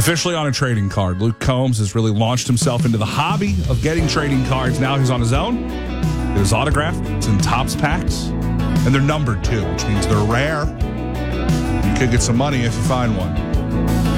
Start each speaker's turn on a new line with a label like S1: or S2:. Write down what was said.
S1: Officially on a trading card, Luke Combs has really launched himself into the hobby of getting trading cards. Now he's on his own. It is autographed. It's in Topps packs. And they're numbered too, which means they're rare. You could get some money if you find one.